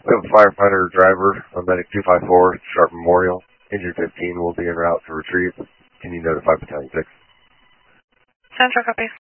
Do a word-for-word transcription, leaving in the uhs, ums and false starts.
We have a firefighter driver on medic two five four, Sharp Memorial. Engine fifteen will be en route to retrieve. Can you notify Battalion six? Central copy.